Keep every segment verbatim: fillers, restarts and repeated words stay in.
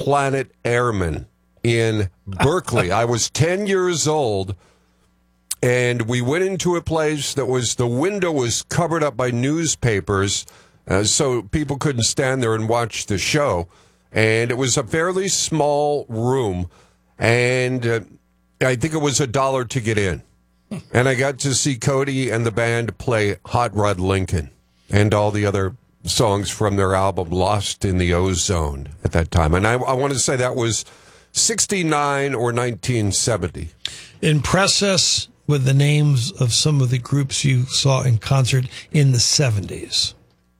Planet Airmen in Berkeley. I was ten years old, and we went into a place that was, the window was covered up by newspapers, uh, so people couldn't stand there and watch the show. And it was a fairly small room, and uh, I think it was a dollar to get in. And I got to see Cody and the band play Hot Rod Lincoln and all the other songs from their album Lost in the Ozone at that time. And I, I want to say that was sixty-nine or nineteen seventy. Impress us with the names of some of the groups you saw in concert in the seventies.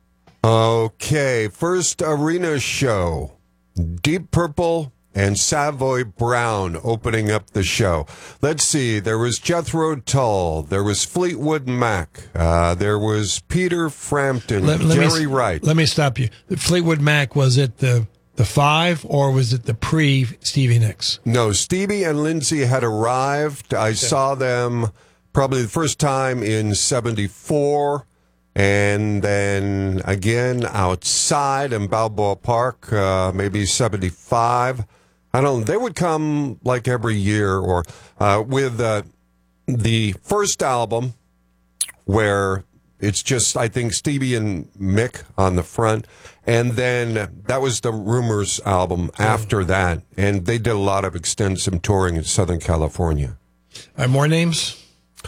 Okay, first arena show, Deep Purple and Savoy Brown opening up the show. Let's see, there was Jethro Tull, there was Fleetwood Mac, uh, there was Peter Frampton, let, let Jerry me, Wright. Let me stop you. Fleetwood Mac, was it the the five, or was it the pre-Stevie Nicks? No, Stevie and Lindsay had arrived. I okay. saw them probably the first time in seventy-four, and then again outside in Balboa Park, uh, maybe seventy-five. I don't know. They would come like every year, or uh, with uh, the first album where it's just, I think, Stevie and Mick on the front. And then that was the Rumors album after that. And they did a lot of extensive touring in Southern California. Are more names?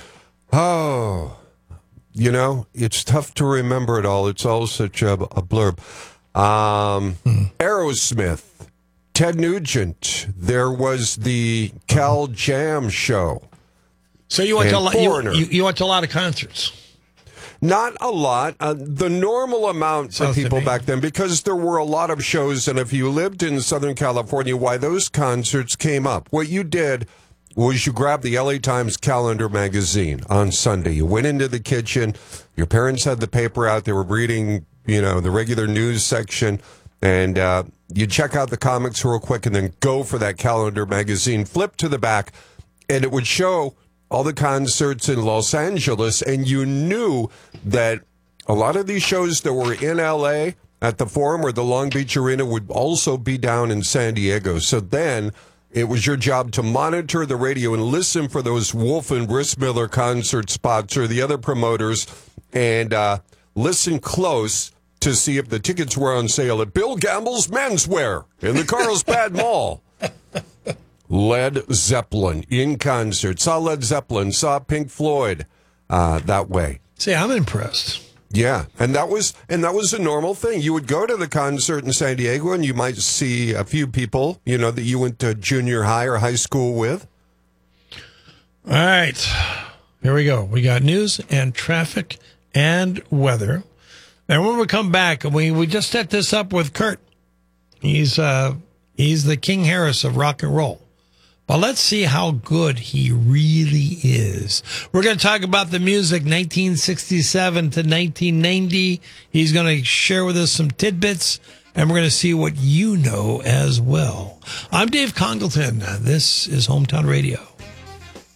Oh, you know, it's tough to remember it all. It's all such a, a blurb. Um, hmm. Aerosmith. Ted Nugent. There was the Cal Jam show. So you went to a lot. You, you, you went to a lot of concerts. Not a lot. Uh, the normal amount for people back then, because there were a lot of shows, and if you lived in Southern California, why those concerts came up. What you did was you grabbed the L A Times calendar magazine on Sunday. You went into the kitchen. Your parents had the paper out. They were reading, you know, the regular news section. And uh, you check out the comics real quick and then go for that calendar magazine, flip to the back, and it would show all the concerts in Los Angeles. And you knew that a lot of these shows that were in L A at the Forum or the Long Beach Arena would also be down in San Diego. So then it was your job to monitor the radio and listen for those Wolf and Rissmiller concert spots or the other promoters, and uh, listen close to see if the tickets were on sale at Bill Gamble's Menswear in the Carlsbad Mall. Led Zeppelin in concert. Saw Led Zeppelin, saw Pink Floyd uh, that way. See, I'm impressed. Yeah, and that was and that was a normal thing. You would go to the concert in San Diego, and you might see a few people, you know, that you went to junior high or high school with. All right, here we go. We got news and traffic and weather. And when we come back, we, we just set this up with Kurt. He's uh he's the King Harris of rock and roll. But let's see how good he really is. We're going to talk about the music nineteen sixty-seven to nineteen ninety. He's going to share with us some tidbits, and we're going to see what you know as well. I'm Dave Congleton. This is Hometown Radio.